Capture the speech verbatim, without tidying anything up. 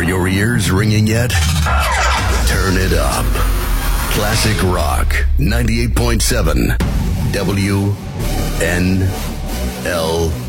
your ears ringing yet? Turn it up. Classic Rock ninety-eight point seven W N L